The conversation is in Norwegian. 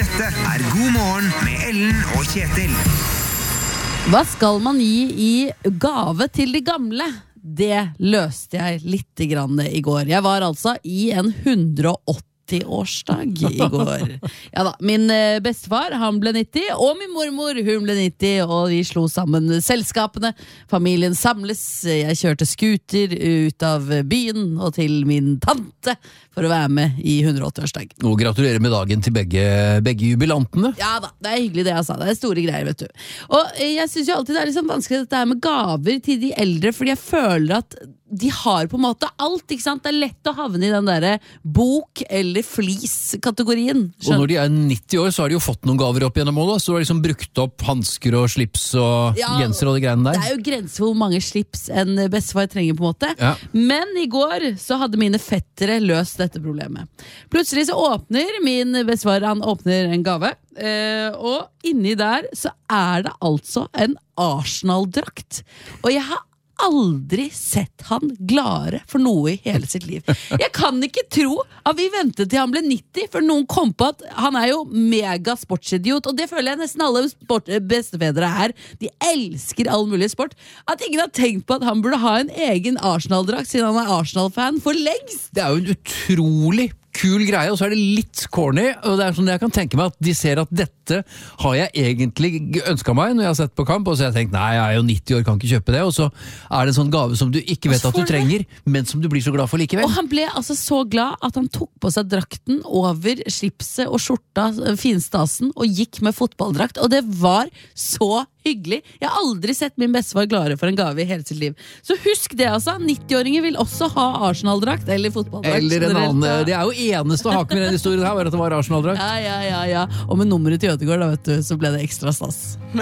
Dette God morgen med Ellen og Kjetil. Hva skal man gi i gave til de gamle? Det løste jeg litt grann i går. Jeg var altså i en 180-årsdag i går. Ja da, min bestefar, han ble 90, og min mormor, hun ble 90, og vi slo sammen selskapene. Familien samles, jeg kjørte skuter ut av byen og til min tante for å være med i 180-årsdag. Og gratulerer med dagen til begge jubilantene. Ja da, det er hyggelig det jeg sa. Det er store greier, vet du. Og jeg synes jo alltid det er liksom vanskelig dette her med gaver til de eldre, fordi jeg føler at de har på en måte alt, ikke sant? Det er lett å havne i den der bok- eller flis-kategorien. Og når de er 90 år, så har de jo fått noen gaver opp gjennom året, så har de liksom brukt opp hansker og slips og genser og de greiene der. Det er jo grenser for hvor mange slips en bestefar trenger på en måte. Ja. Men i går så hadde mine fettere løst dette problemet. Plutselig så åpner min bestefar, han åpner en gave, og inni der så er det altså en Arsenal-drakt. Og jeg har aldri sett han gladere for noe i hele sitt liv. Jeg kan ikke tro at vi ventet til han ble 90, for noen kom på at han er jo mega sportsidiot, og det føler jeg nesten alle bestefedre er. De elsker all mulig sport. At ingen har tenkt på at han burde ha en egen Arsenal-drakt, siden han er Arsenal-fan for lengst. Det er jo en utrolig kul greie, og så er det litt corny, og det er sånn jeg kan tenke meg at de ser at dette har jeg egentlig ønsket meg når jeg har sett på kamp, og så har jeg tenkt, nei, jeg er jo 90 år, kan ikke kjøpe det, og så er det en sånn gave som du ikke vet at du trenger, men som du blir så glad for likevel. Og han ble altså så glad at han tok på seg drakten over slipset og skjorta, finstasen, og gikk med fotballdrakt, og det var så hyggelig. Jeg har aldri sett min bestefar gladere for en gave i hele sitt liv. Så husk det altså, 90-åringer vil også ha Arsenal-drakt eller fotballdrakt. Eller en annen, det er jo eneste haken med den historien her, var at det var Arsenal-drakt. Ja. Og med nummeret til Ødegård, da vet du, så ble det ekstra stas.